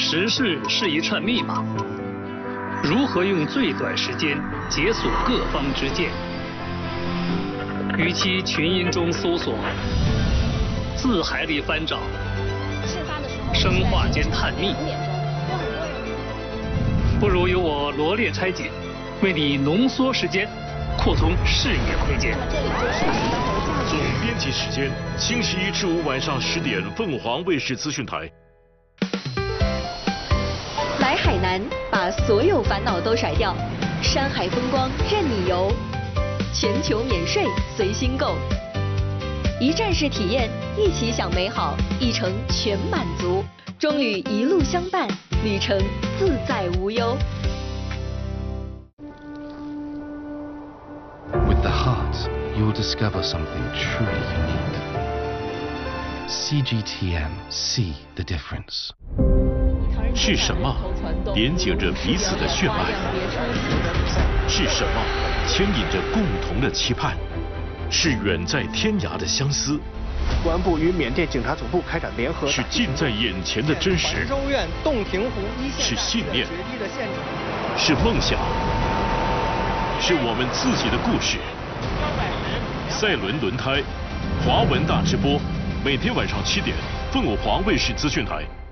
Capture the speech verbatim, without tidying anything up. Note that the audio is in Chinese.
时事是一串密码，如何用最短时间解锁各方之见？与其群音中搜索，字海里翻找，生化间探秘，不如由我罗列拆解，为你浓缩时间，扩充视野窥见。 总编辑时间，星期一至五晚上十点，凤凰卫视资讯台。 来海南，把所有烦恼都甩掉，山海风光任你游，全球免税随心购，一站式体验，一起享美好，一程全满足，中旅一路相伴，旅程自在无忧。 With the heart, you'll discover something truly unique. C G T M, see the difference. 是什么连接着彼此的血脉？是什么牵引着共同的期盼？是远在天涯的相思。 公安部与缅甸警察总部开展联合。 是近在眼前的真实。 州院洞庭湖一线。 是信念。是梦想。是我们自己的故事。赛轮轮胎，华文大直播，每天晚上七点，凤凰卫视资讯台。